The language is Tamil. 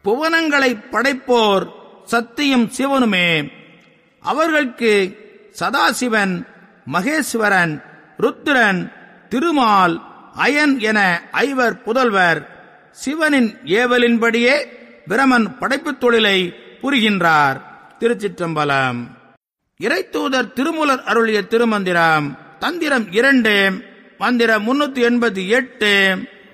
புவனங்களை படைப்போர் சக்தியும் சிவனுமே. அவர்களுக்கு சதாசிவன், மகேஸ்வரன், ருத்ரன், திருமால், அயன் என 5 புதல்வர். சிவனின் ஏவலின்படியே பிரமன் படைப்புத் தொழிலை புரிகின்றார். திருச்சிற்றம்பலம். இறைத்தூதர் திருமூலர் அருளிய திருமந்திரம். தந்திரம் 2, மந்திரம் 388.